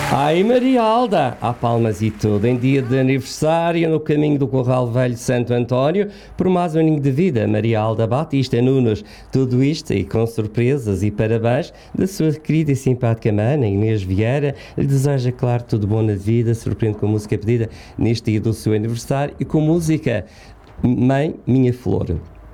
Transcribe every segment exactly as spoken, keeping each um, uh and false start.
Ai Maria Alda, há palmas e tudo, em dia de aniversário no caminho do Corral Velho Santo António, por mais um aninho de vida, Maria Alda Batista Nunes, tudo isto e com surpresas e parabéns da sua querida e simpática mana Inês Vieira, lhe deseja, claro, tudo bom na vida, surpreende com a música pedida neste dia do seu aniversário e com música Mãe Minha Flor.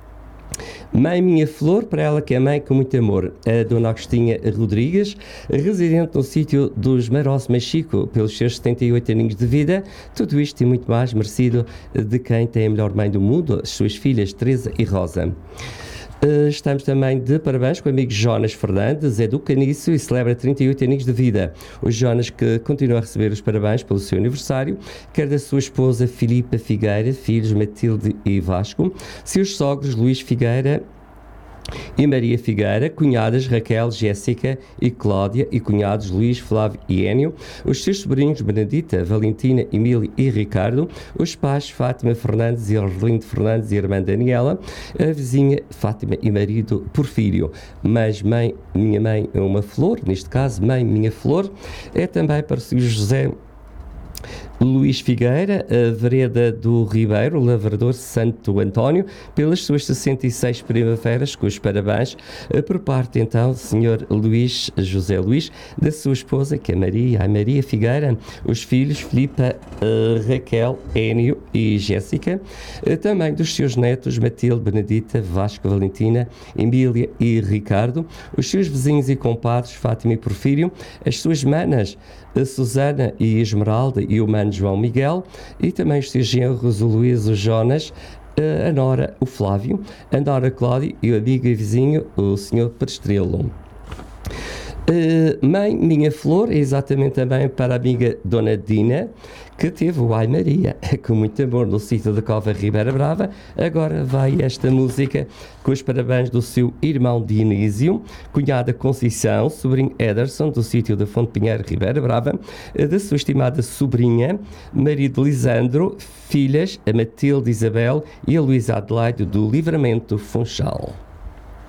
Mãe Minha Flor, para ela que é mãe com muito amor, a Dona Agostinha Rodrigues, residente no sítio dos Maroço Machico, pelos seus setenta e oito aninhos de vida, tudo isto e muito mais merecido de quem tem a melhor mãe do mundo, as suas filhas Teresa e Rosa. Uh, estamos também de parabéns com o amigo Jonas Fernandes, é do Caniço e celebra trinta e oito aninhos de vida. O Jonas que continua a receber os parabéns pelo seu aniversário, quer da sua esposa Filipa Figueira, filhos Matilde e Vasco, seus sogros Luís Figueira e Maria Figueira, cunhadas Raquel, Jéssica e Cláudia e cunhados Luís, Flávio e Énio, os seus sobrinhos Benedita, Valentina, Emílio e Ricardo, os pais Fátima Fernandes e Orlindo Fernandes e irmã Daniela, a vizinha Fátima e marido Porfírio. Mas mãe, minha mãe é uma flor, neste caso mãe minha flor, é também para o senhor José Luís Figueira, a vereda do Ribeiro, lavrador Santo António, pelas suas sessenta e seis primaveras, com os parabéns, por parte então do senhor Luís, José Luís, da sua esposa, que é Maria, a Maria Figueira, os filhos Filipa, uh, Raquel, Énio e Jéssica, uh, também dos seus netos Matilde, Benedita, Vasco, Valentina, Emília e Ricardo, os seus vizinhos e compadres Fátima e Porfírio, as suas manas, a Susana e Esmeralda e o mano João Miguel, e também os seus genros, o Luís, o Jonas, a Nora, o Flávio, a Nora Cláudio e o amigo e vizinho, o senhor Perestrelo. Uh, mãe Minha Flor é exatamente também para a amiga Dona Dina, que teve o Ai Maria, com muito amor no sítio da Cova Ribeira Brava. Agora vai esta música com os parabéns do seu irmão Dionísio, cunhada Conceição, sobrinho Ederson, do sítio da Fonte Pinheiro Ribeira Brava, da sua estimada sobrinha, marido Lisandro, filhas, a Matilde Isabel e a Luísa Adelaide do Livramento Funchal.